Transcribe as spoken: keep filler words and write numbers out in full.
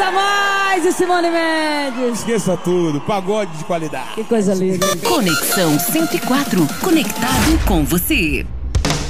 Rosa Mais e Simone Mendes. Esqueça tudo, pagode de qualidade. Que coisa linda. Conexão cento e quatro, conectado com você.